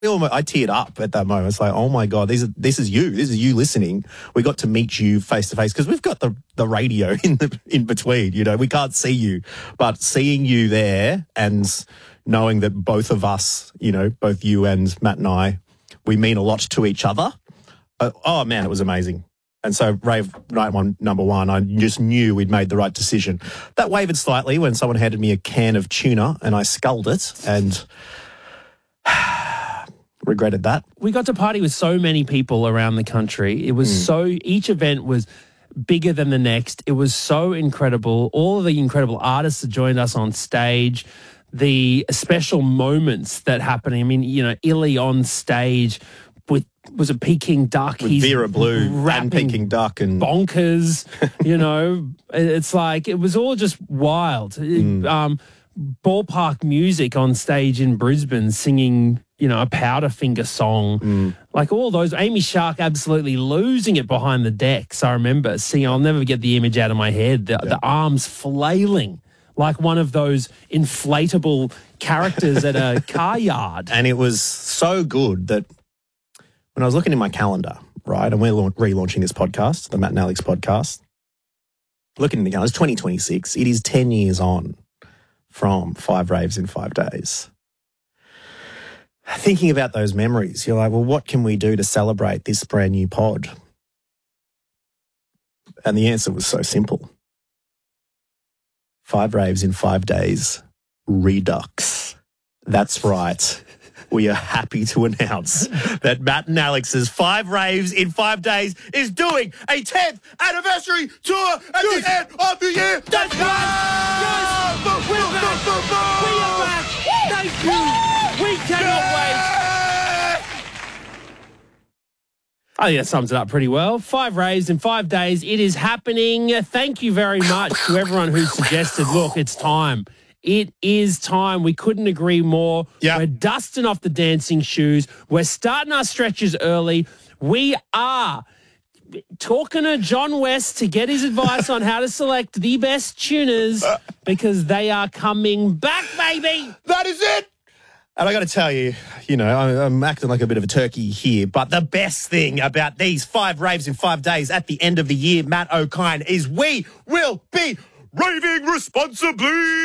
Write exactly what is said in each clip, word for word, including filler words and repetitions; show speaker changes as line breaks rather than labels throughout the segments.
almost, I teared up at that moment. It's like, oh my God, this is, this is you. This is you listening. We got to meet you face to face because we've got the, the radio in the in between, you know, we can't see you. But seeing you there and knowing that both of us, you know, both you and Matt and I, we mean a lot to each other. Uh, oh man, it was amazing. And so rave night one, number one, I just knew we'd made the right decision. That wavered slightly when someone handed me a can of tuna and I sculled it and regretted that.
We got to party with so many people around the country. It was mm. so, each event was bigger than the next. It was so incredible. All of the incredible artists that joined us on stage, the special moments that happened. I mean, you know, Illy on stage with, was a Peking duck.
With He's Vera Blue and Peking duck and
bonkers, you know. It's like, it was all just wild. Mm. Um, ballpark music on stage in Brisbane singing, you know, a Powderfinger song. Mm. Like all those. Amy Shark absolutely losing it behind the decks. I remember seeing, I'll never get the image out of my head, the, yeah. the arms flailing like one of those inflatable characters at a car yard.
And it was so good that when I was looking in my calendar, right, and we're la- relaunching this podcast, the Matt and Alex podcast, looking in the calendar, it's twenty twenty-six. It is ten years on from five raves in five days. Thinking about those memories, you're like, well, what can we do to celebrate this brand new pod? And the answer was so simple. Five raves in five days, Redux. That's right. We are happy to announce that Matt and Alex's Five Raves in Five Days is doing a tenth anniversary tour at yes. the end of the year.
That's right. Yes. We're back. We are back. Thank you. We cannot wait. I think that sums it up pretty well. Five raves in five days. It is happening. Thank you very much to everyone who suggested, look, it's time. It is time. We couldn't agree more.
Yep.
We're dusting off the dancing shoes. We're starting our stretches early. We are talking to John West to get his advice on how to select the best tuners because they are coming back, baby.
That is it. And I got to tell you, you know, I'm acting like a bit of a turkey here, but the best thing about these five raves in five days at the end of the year, Matt O'Kine, is we will be raving responsibly.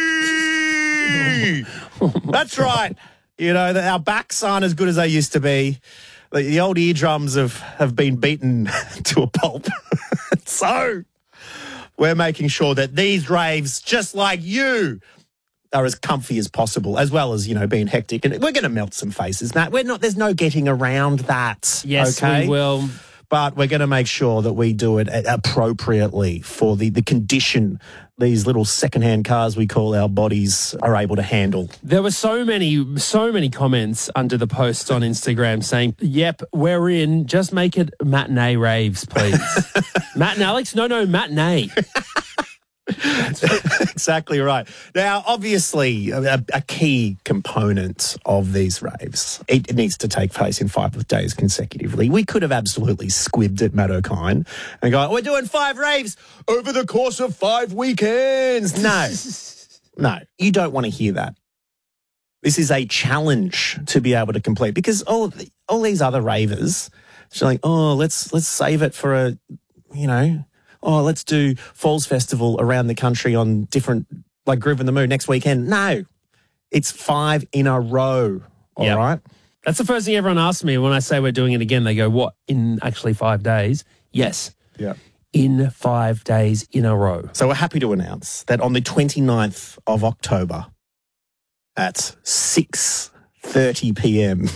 That's right. You know, that our backs aren't as good as they used to be. The, the old eardrums have, have been beaten to a pulp. So we're making sure that these raves, just like you, are as comfy as possible, as well as, you know, being hectic. And we're going to melt some faces, Matt. We're not, there's no getting around that.
Yes,
okay?
we will.
But we're going to make sure that we do it appropriately for the, the condition these little secondhand cars we call our bodies are able to handle.
There were so many, so many comments under the post on Instagram saying, yep, we're in. Just make it matinee raves, please. Matt and Alex? No, no, matinee.
That's exactly right. Now, obviously, a, a key component of these raves, it, it needs to take place in five days consecutively. We could have absolutely squibbed at Matt O'Kine and go, we're doing five raves over the course of five weekends. No, no, you don't want to hear that. This is a challenge to be able to complete because all all these other ravers, it's like, oh, let's let's save it for a, you know, oh, let's do Falls Festival around the country on different, like Groove in the Mood next weekend. No, it's five in a row, all yep. right?
That's the first thing everyone asks me when I say we're doing it again. They go, what, in actually five days? Yes.
Yeah.
In five days in a row.
So we're happy to announce that on the twenty-ninth of October at six thirty p.m.,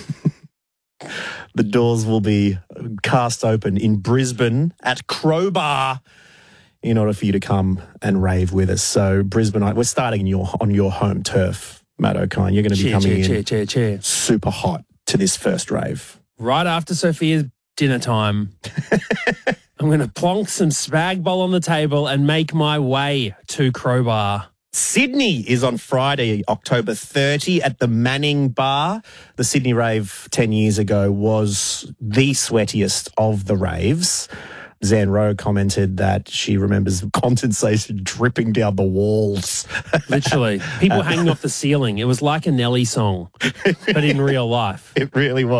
the doors will be cast open in Brisbane at Crowbar in order for you to come and rave with us. So Brisbane, we're starting in your, on your home turf, Matt O'Kine. You're going to be
cheer,
coming
cheer,
in
cheer, cheer, cheer.
super hot to this first rave.
Right after Sophia's dinner time, I'm going to plonk some spag bol on the table and make my way to Crowbar.
Sydney is on Friday, October thirtieth at the Manning Bar. The Sydney rave ten years ago was the sweatiest of the raves. Zan Rowe commented that she remembers condensation dripping down the walls.
Literally. People hanging off the ceiling. It was like a Nelly song, but in real life.
It really was.